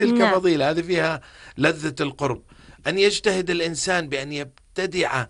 تلك نعم. فضيلة، هذه فيها لذة القرب. أن يجتهد الإنسان بأن يبتدع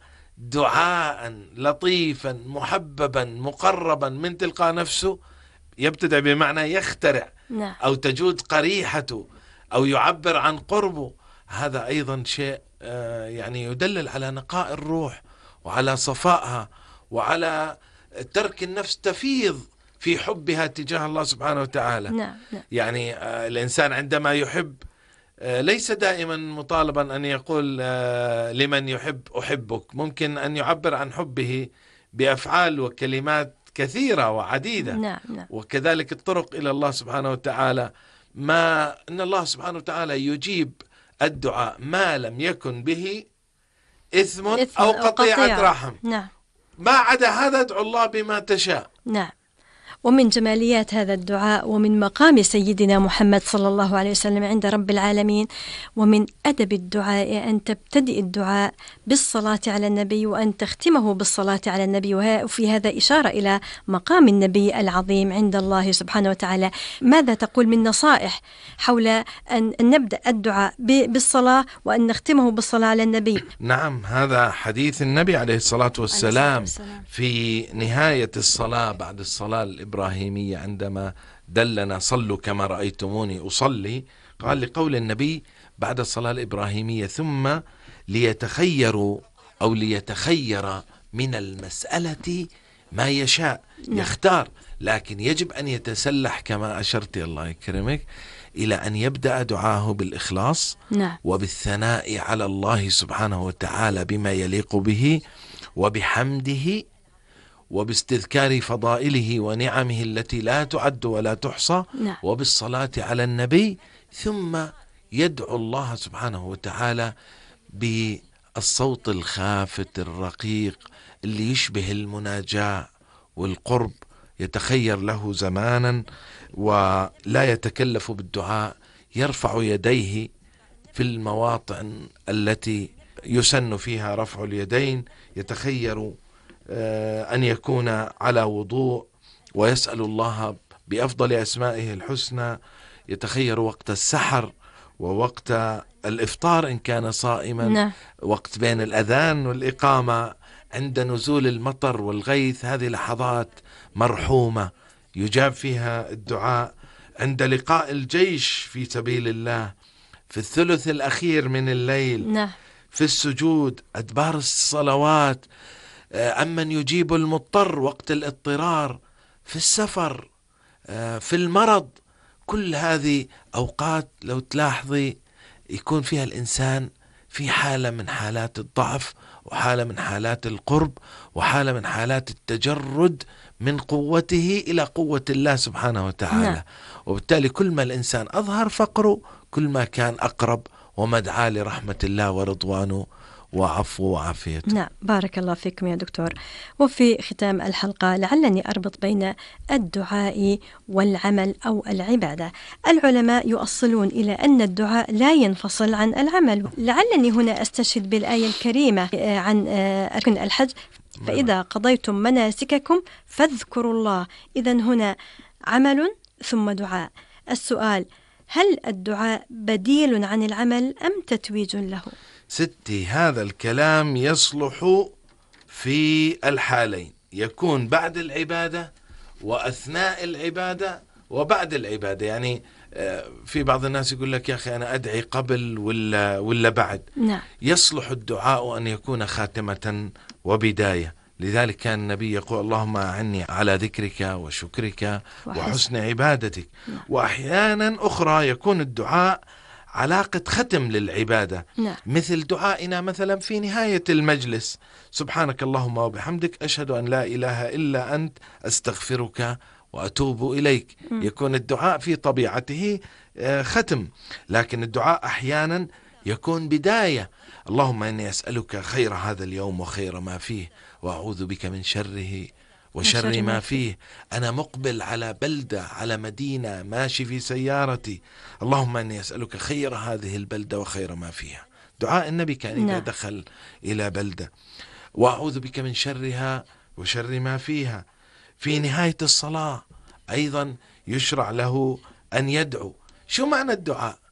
دعاء لطيفا محببا مقربا من تلقاء نفسه. يبتدع بمعنى يخترع، نعم. أو تجود قريحته، أو يعبر عن قربه. هذا أيضا شيء يعني يدلل على نقاء الروح وعلى صفائها، وعلى ترك النفس تفيض في حبها تجاه الله سبحانه وتعالى. نعم. نعم. يعني الإنسان عندما يحب ليس دائما مطالبا أن يقول لمن يحب أحبك، ممكن أن يعبر عن حبه بأفعال وكلمات كثيرة وعديدة. نعم. نعم. وكذلك الطرق إلى الله سبحانه وتعالى، ما أن الله سبحانه وتعالى يجيب الدعاء ما لم يكن به إثم أو قطيعة رحم. نعم. ما عدا هذا ادعو الله بما تشاء. نعم. ومن جماليات هذا الدعاء ومن مقام سيدنا محمد صلى الله عليه وسلم عند رب العالمين، ومن أدب الدعاء أن تبتدئ الدعاء بالصلاة على النبي وأن تختمه بالصلاة على النبي، وفي هذا إشارة إلى مقام النبي العظيم عند الله سبحانه وتعالى. ماذا تقول من نصائح حول أن نبدأ الدعاء بالصلاة وأن نختمه بالصلاة على النبي؟ نعم، هذا حديث النبي عليه الصلاة والسلام في نهاية الصلاة بعد الصلاة الإبراهيمية، عندما دلنا صلوا كما رأيتموني أصلي، قال لقول النبي بعد الصلاة الإبراهيمية: ثم ليتخيروا أو ليتخير من المسألة ما يشاء. يختار، لكن يجب أن يتسلح كما أشرت الله يكرمك إلى أن يبدأ دعاه بالإخلاص وبالثناء على الله سبحانه وتعالى بما يليق به، وبحمده، وباستذكار فضائله ونعمه التي لا تعد ولا تحصى، وبالصلاة على النبي. ثم يدعو الله سبحانه وتعالى بالصوت الخافت الرقيق اللي يشبه المناجاة والقرب، يتخير له زمانا ولا يتكلف بالدعاء، يرفع يديه في المواطن التي يسن فيها رفع اليدين، يتخير أن يكون على وضوء ويسأل الله بأفضل أسمائه الحسنى، يتخير وقت السحر ووقت الإفطار إن كان صائما، وقت بين الأذان والإقامة، عند نزول المطر والغيث، هذه لحظات مرحومة يجاب فيها الدعاء، عند لقاء الجيش في سبيل الله، في الثلث الأخير من الليل، في السجود، أدبار الصلوات، أمن يجيب المضطر وقت الاضطرار، في السفر، في المرض. كل هذه أوقات لو تلاحظي يكون فيها الإنسان في حالة من حالات الضعف، وحالة من حالات القرب، وحالة من حالات التجرد من قوته إلى قوة الله سبحانه وتعالى. وبالتالي كل ما الإنسان أظهر فقره كل ما كان أقرب ومدعاة لرحمة الله ورضوانه وعفو وعافيته. نعم، بارك الله فيكم يا دكتور. وفي ختام الحلقة لعلني أربط بين الدعاء والعمل أو العبادة. العلماء يؤصلون إلى أن الدعاء لا ينفصل عن العمل. لعلني هنا أستشهد بالآية الكريمة عن أركان الحج: فإذا قضيتم مناسككم فاذكروا الله. إذن هنا عمل ثم دعاء. السؤال: هل الدعاء بديل عن العمل أم تتويج له؟ ستي، هذا الكلام يصلح في الحالين، يكون بعد العبادة وأثناء العبادة وبعد العبادة. يعني في بعض الناس يقول لك: يا أخي أنا أدعي قبل ولا بعد. يصلح الدعاء أن يكون خاتمة وبداية. لذلك كان النبي يقول: اللهم أعني على ذكرك وشكرك وحسن عبادتك. وأحيانا أخرى يكون الدعاء علاقة ختم للعبادة، مثل دعائنا مثلا في نهاية المجلس: سبحانك اللهم وبحمدك أشهد أن لا إله إلا أنت أستغفرك وأتوب إليك. يكون الدعاء في طبيعته ختم، لكن الدعاء أحيانا يكون بداية: اللهم إني أسألك خير هذا اليوم وخير ما فيه، وأعوذ بك من شره وشر ما فيه. أنا مقبل على بلدة، على مدينة، ماشي في سيارتي، اللهم إني أسألك خير هذه البلدة وخير ما فيها. دعاء النبي كان إذا دخل إلى بلدة: وأعوذ بك من شرها وشر ما فيها. في نهاية الصلاة أيضا يشرع له أن يدعو. شو معنى الدعاء؟